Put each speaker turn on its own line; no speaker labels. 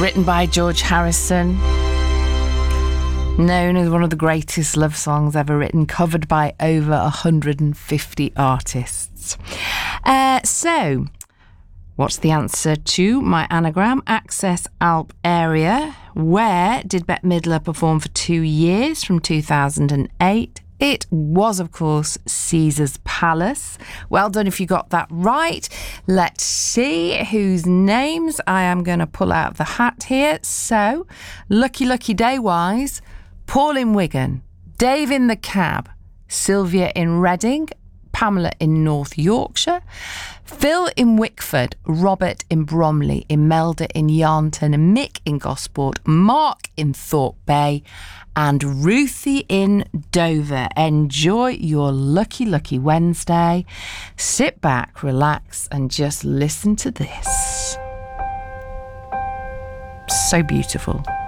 Written by George Harrison. Known as one of the greatest love songs ever written, covered by over 150 artists. So, what's the answer to my anagram? Access Alp area. Where did Bette Midler perform for 2 years from 2008? It was, of course, Caesar's Palace. Well done if you got that right. Let's see whose names I am going to pull out of the hat here. So, lucky day-wise, Paul in Wigan, Dave in the Cab, Sylvia in Reading, Pamela in North Yorkshire, Phil in Wickford, Robert in Bromley, Imelda in Yarnton, Mick in Gosport, Mark in Thorpe Bay, and Ruthie in Dover. Enjoy your lucky Wednesday. Sit back, relax, and just listen to this. So beautiful.